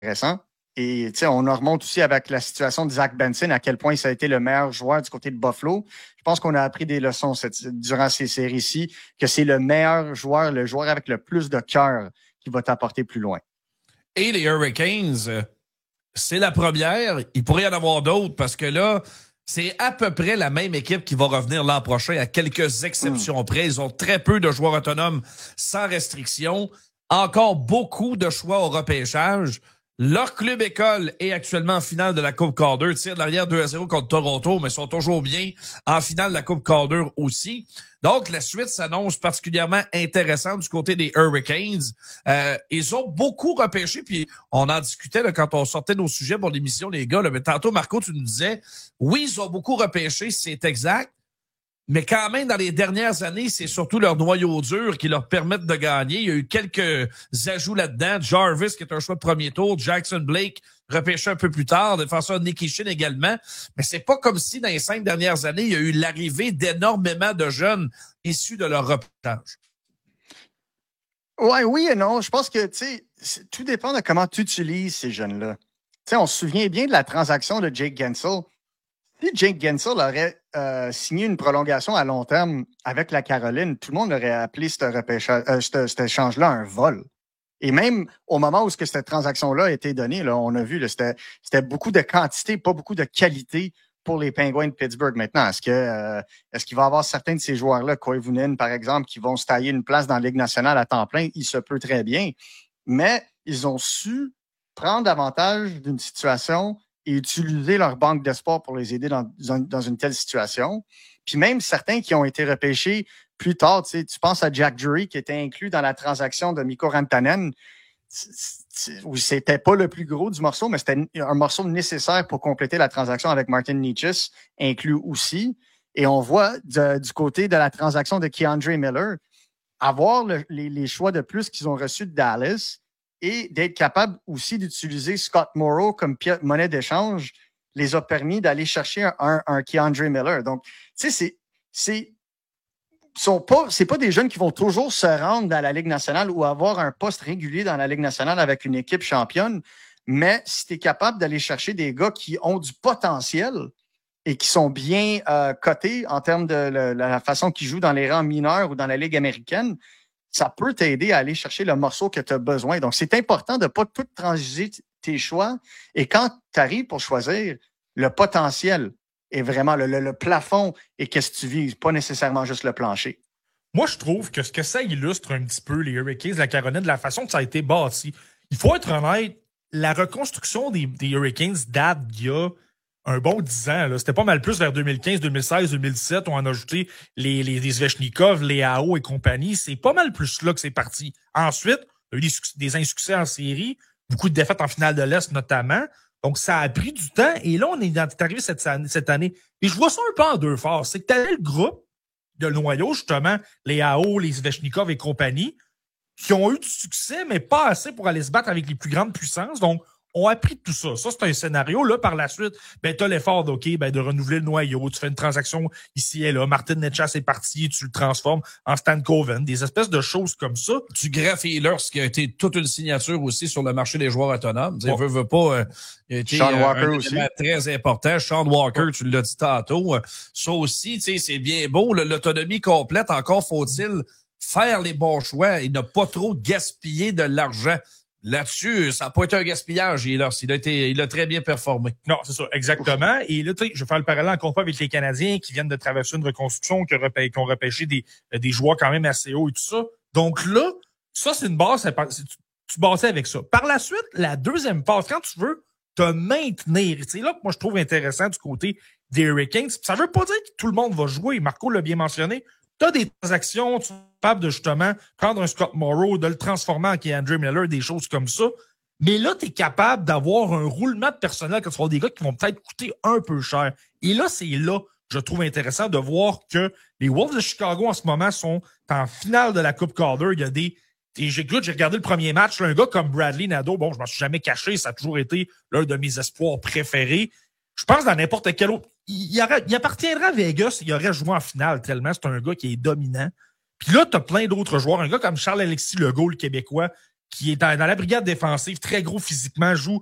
intéressant. Et on en remonte aussi avec la situation de Zach Benson, à quel point ça a été le meilleur joueur du côté de Buffalo. Je pense qu'on a appris des leçons durant ces séries-ci, que c'est le meilleur joueur, le joueur avec le plus de cœur qui va t'apporter plus loin. Et les Hurricanes, c'est la première. Il pourrait y en avoir d'autres parce que là, c'est à peu près la même équipe qui va revenir l'an prochain, à quelques exceptions près. Ils ont très peu de joueurs autonomes sans restriction. Encore beaucoup de choix au repêchage. Leur club école est actuellement en finale de la Coupe Calder. Tire de l'arrière 2-0 contre Toronto, mais sont toujours bien en finale de la Coupe Calder aussi. Donc, la suite s'annonce particulièrement intéressante du côté des Hurricanes. Ils ont beaucoup repêché, puis on en discutait là, quand on sortait nos sujets pour l'émission, les gars. Là, mais tantôt, Marco, tu nous disais, oui, ils ont beaucoup repêché, c'est exact. Mais quand même, dans les dernières années, c'est surtout leur noyau dur qui leur permettent de gagner. Il y a eu quelques ajouts là-dedans. Jarvis, qui est un choix de premier tour. Jackson Blake, repêché un peu plus tard. Défenseur Nicky Chin également. Mais c'est pas comme si, dans les 5 dernières années, il y a eu l'arrivée d'énormément de jeunes issus de leur repêchage. Ouais, oui et non. Je pense que, tout dépend de comment tu utilises ces jeunes-là. On se souvient bien de la transaction de Jake Gensel. Si Jake Gensel aurait signé une prolongation à long terme avec la Caroline, tout le monde aurait appelé cet échange-là un vol. Et même au moment où cette transaction-là a été donnée, là, on a vu, là, c'était beaucoup de quantité, pas beaucoup de qualité pour les Penguins de Pittsburgh. Maintenant, est-ce qu'il va y avoir certains de ces joueurs-là, Koivunen, par exemple, qui vont se tailler une place dans la Ligue nationale à temps plein? Il se peut très bien. Mais ils ont su prendre avantage d'une situation et utiliser leur banque d'espoir pour les aider dans une telle situation. Puis même certains qui ont été repêchés plus tard, tu penses à Jack Drury qui était inclus dans la transaction de Mikko Rantanen. C'était pas le plus gros du morceau, mais c'était un morceau nécessaire pour compléter la transaction avec Martin Necas, inclus aussi. Et on voit du côté de la transaction de Keandre Miller, avoir les choix de plus qu'ils ont reçus de Dallas, et d'être capable aussi d'utiliser Scott Morrow comme monnaie d'échange les a permis d'aller chercher un Keandre Miller. Donc, tu sais, c'est pas des jeunes qui vont toujours se rendre dans la Ligue nationale ou avoir un poste régulier dans la Ligue nationale avec une équipe championne, mais si tu es capable d'aller chercher des gars qui ont du potentiel et qui sont bien cotés en termes de la façon qu'ils jouent dans les rangs mineurs ou dans la Ligue américaine, ça peut t'aider à aller chercher le morceau que tu as besoin. Donc, c'est important de ne pas tout transiger tes choix. Et quand tu arrives pour choisir, le potentiel est vraiment le plafond et qu'est-ce que tu vises, pas nécessairement juste le plancher. Moi, je trouve que ce que ça illustre un petit peu, les Hurricanes, la Caroline, de la façon que ça a été bâti. Il faut être honnête, la reconstruction des Hurricanes date d'il y a un bon 10 ans. Là. C'était pas mal plus vers 2015, 2016, 2017. On en a ajouté les Svechnikov, les AO et compagnie. C'est pas mal plus là que c'est parti. Ensuite, il y a eu des insuccès en série, beaucoup de défaites en finale de l'Est notamment. Donc, ça a pris du temps. Et là, on est arrivé cette année. Et je vois ça un peu en deux phases. C'est que t'avais le groupe de noyau, justement, les AO, les Svechnikov et compagnie, qui ont eu du succès, mais pas assez pour aller se battre avec les plus grandes puissances. Donc, on a appris tout ça. Ça, c'est un scénario. Là, par la suite, t'as l'effort de renouveler le noyau. Tu fais une transaction ici et là. Martin Necas est parti. Tu le transformes en Stan Coven. Des espèces de choses comme ça. Tu graffes Ehlers, qui a été toute une signature aussi sur le marché des joueurs autonomes. Ouais. Veut pas, il a été Sean Walker aussi. Très important. Sean Walker, tu l'as dit tantôt. Ça aussi, c'est bien beau. L'autonomie complète. Encore faut-il faire les bons choix et ne pas trop gaspiller de l'argent. Là-dessus, ça n'a pas été un gaspillage. Il a très bien performé. Non, c'est ça, exactement. Et là, je vais faire le parallèle encore pas avec les Canadiens qui viennent de traverser une reconstruction, qui ont repêché des joueurs quand même assez hauts et tout ça. Donc là, ça, c'est une base, tu bâtis avec ça. Par la suite, la deuxième phase, quand tu veux te maintenir, c'est là que moi je trouve intéressant du côté des Hurricanes. Ça veut pas dire que tout le monde va jouer. Marco l'a bien mentionné. Tu as des transactions, tu es capable de justement prendre un Scott Morrow, de le transformer en Keandre Miller, des choses comme ça. Mais là, tu es capable d'avoir un roulement de personnel, que ce soit des gars qui vont peut-être coûter un peu cher. Et là, c'est là, je trouve intéressant de voir que les Wolves de Chicago en ce moment sont en finale de la Coupe Calder. Il y a j'ai regardé le premier match, là, un gars comme Bradley Nadeau, bon, je m'en suis jamais caché, ça a toujours été l'un de mes espoirs préférés. Je pense dans n'importe quel autre. Il appartiendra à Vegas, il aurait joué en finale tellement c'est un gars qui est dominant. Puis là, tu as plein d'autres joueurs. Un gars comme Charles-Alexis Legault, le Québécois, qui est dans la brigade défensive, très gros physiquement, joue